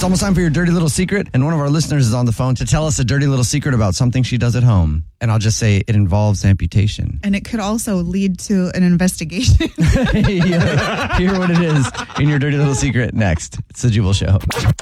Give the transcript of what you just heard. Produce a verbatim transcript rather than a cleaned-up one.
almost time for your dirty little secret, and one of our listeners is on the phone to tell us a dirty little secret about something she does at home. And I'll just say it involves amputation. And it could also lead to an investigation. Hear, hear what it is in your dirty little secret next. It's the Jubal Show.